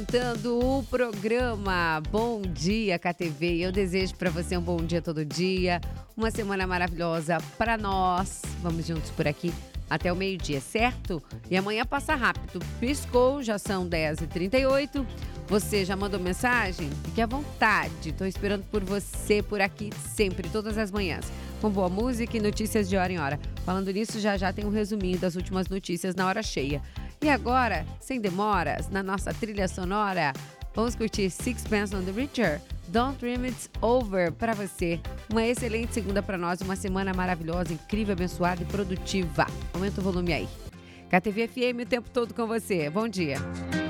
Apresentando o programa Bom Dia KTV. Eu desejo para você um bom dia todo dia, uma semana maravilhosa para nós. Vamos juntos por aqui até o meio-dia, certo? E amanhã passa rápido. Piscou, já são 10h38. Você já mandou mensagem? Fique à vontade. Estou esperando por você por aqui sempre, todas as manhãs, com boa música e notícias de hora em hora. Falando nisso, já tem um resuminho das últimas notícias na hora cheia. E agora, sem demoras, na nossa trilha sonora, vamos curtir Sixpence None the Richer, Don't Dream It's Over para você. Uma excelente segunda para nós, uma semana maravilhosa, incrível, abençoada e produtiva. Aumenta o volume aí. KTV FM o tempo todo com você. Bom dia.